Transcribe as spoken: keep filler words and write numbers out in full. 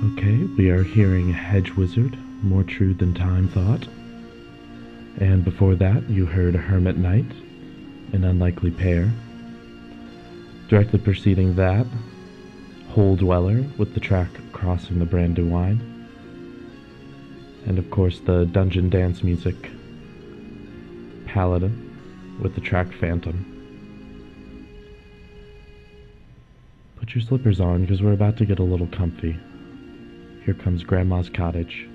Okay, we are hearing Hedge Wizard, More True Than Time Thought. And before that, you heard Hermit Knight, An Unlikely Pair. Directly preceding that, Hole Dweller with the track Crossing the Brandywine. And of course the dungeon dance music, Paladin with the track Phantom. Put your slippers on because we're about to get a little comfy. Here comes Grandma's Cottage.